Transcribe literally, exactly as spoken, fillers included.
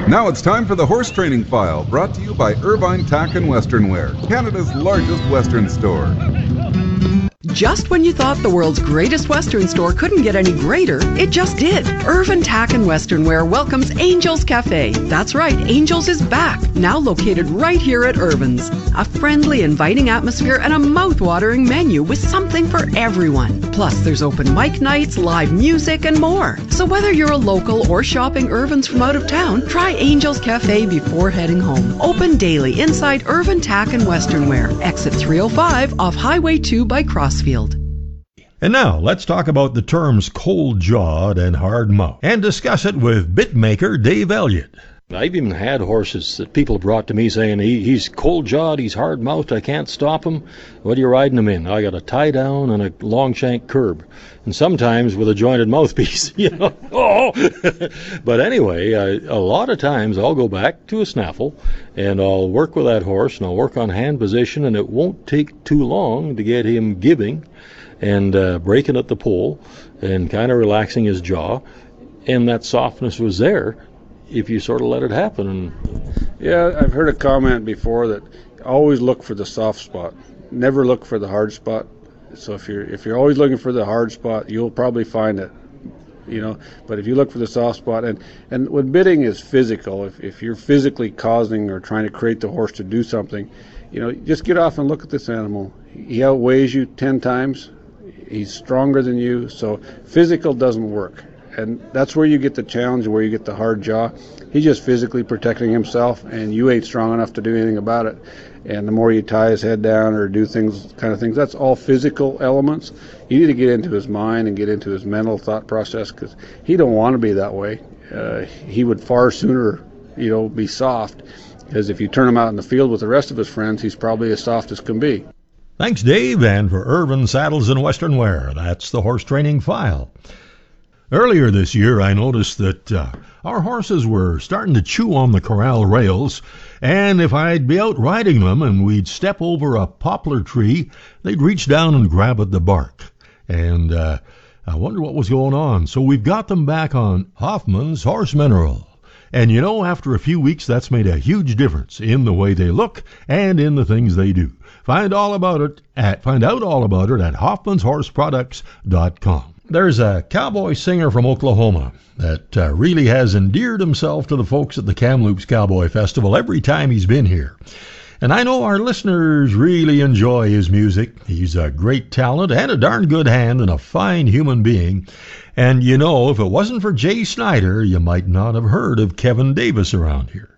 Now it's time for the Horse Training File, brought to you by Irvine Tack and Western Wear, Canada's largest Western store. Just when you thought the world's greatest Western store couldn't get any greater, it just did. Irvine Tack and Western Wear welcomes Angels Cafe. That's right, Angels is back, now located right here at Irvine's. A friendly, inviting atmosphere and a mouth-watering menu with something for everyone. Plus, there's open mic nights, live music, and more. So whether you're a local or shopping Irvine's from out of town, try Angels Cafe before heading home. Open daily inside Irvine Tack and Western Wear. Exit three oh five off Highway two by Crossfield. And now, let's talk about the terms cold-jawed and hard-mouthed and discuss it with bitmaker Dave Elliott. I've even had horses that people have brought to me saying, he, he's cold-jawed, he's hard-mouthed, I can't stop him. What are you riding him in? I got a tie-down and a long shank curb. And sometimes with a jointed mouthpiece, you know. Oh! But anyway, I, a lot of times I'll go back to a snaffle and I'll work with that horse and I'll work on hand position, and it won't take too long to get him giving and uh, breaking at the pole and kind of relaxing his jaw. And that softness was there if you sort of let it happen. And yeah, I've heard a comment before that always look for the soft spot, never look for the hard spot. So if you're if you're always looking for the hard spot, you'll probably find it, you know. But if you look for the soft spot, and and when bitting is physical, if if you're physically causing or trying to create the horse to do something, you know, just get off and look at this animal. He outweighs you ten times. He's stronger than you, so physical doesn't work. And that's where you get the challenge, where you get the hard jaw. He's just physically protecting himself, and you ain't strong enough to do anything about it. And the more you tie his head down or do things, kind of things, that's all physical elements. You need to get into his mind and get into his mental thought process, because he don't want to be that way. Uh, he would far sooner, you know, be soft, because if you turn him out in the field with the rest of his friends, he's probably as soft as can be. Thanks, Dave, and for Irvine Saddles and Western Wear, that's the Horse Training File. Earlier this year, I noticed that uh, our horses were starting to chew on the corral rails, and if I'd be out riding them and we'd step over a poplar tree, they'd reach down and grab at the bark. And uh, I wonder what was going on. So we've got them back on Hoffman's Horse Mineral. And you know, after a few weeks, that's made a huge difference in the way they look and in the things they do. Find all about it at find out all about it at hoffmans horse products dot com. There's a cowboy singer from Oklahoma that uh, really has endeared himself to the folks at the Kamloops Cowboy Festival every time he's been here. And I know our listeners really enjoy his music. He's a great talent and a darn good hand and a fine human being. And you know, if it wasn't for Jay Snyder, you might not have heard of Kevin Davis around here.